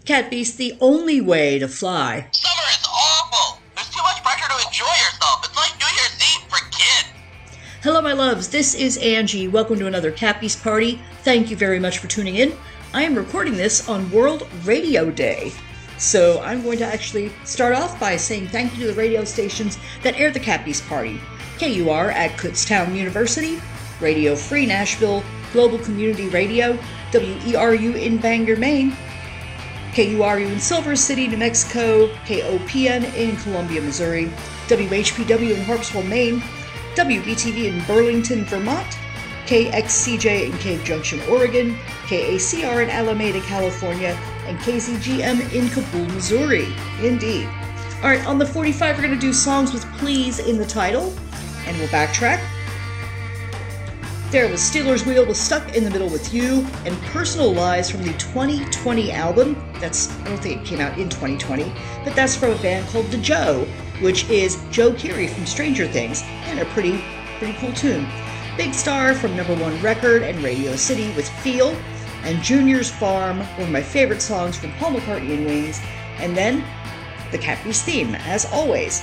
Cat Beast, the only way to fly. Summer is awful. There's too much pressure to enjoy yourself. It's like New Year's Eve for kids. Hello, my loves. This is Angie. Welcome to another Cat Beast party. Thank you very much for tuning in. I am recording this on World Radio Day. So I'm going to actually start off by saying thank you to the radio stations that air the Cat Beast party. KUR at Kutztown University, Radio Free Nashville, Global Community Radio, WERU in Bangor, Maine, KURU in Silver City, New Mexico, KOPN in Columbia, Missouri, WHPW in Harpswell, Maine, WBTV in Burlington, Vermont, KXCJ in Cave Junction, Oregon, KACR in Alameda, California, and KZGM in Kabul, Missouri. Indeed. Alright, on the 45 we're going to do songs with please in the title, and we'll backtrack. There was Stealers Wheel was Stuck in the Middle with You, and Personal Lies from the 2020 album. I don't think it came out in 2020, but that's from a band called The Joe, which is Joe Keery from Stranger Things, and a pretty cool tune. Big Star from #1 Record and Radio City with Feel, and Junior's Farm, one of my favorite songs from Paul McCartney and Wings, and then the Cat Beast theme, as always.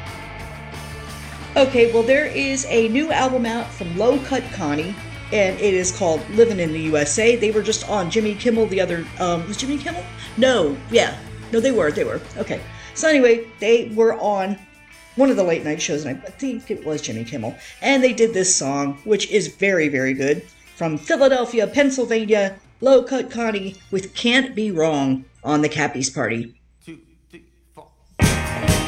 Okay, well, there is a new album out from Low Cut Connie, and it is called Living in the USA. They were just on Jimmy Kimmel the other, was Jimmy Kimmel? No, they were. Okay. So anyway, they were on one of the late night shows, and I think it was Jimmy Kimmel, and they did this song, which is very, very good, from Philadelphia, Pennsylvania, Low Cut Connie with Can't Be Wrong on the Cat Beast Party.